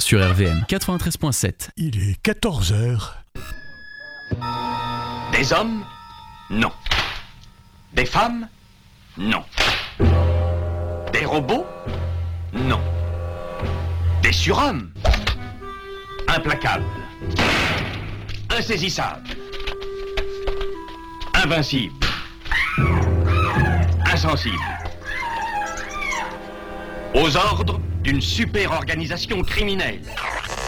sur RVM 93.7. Il est 14 heures. Des hommes? Non. Des femmes? Non. Des robots? Non. Des surhommes? Implacables. Insaisissables. Invincibles. Insensibles. Aux ordres d'une super organisation criminelle.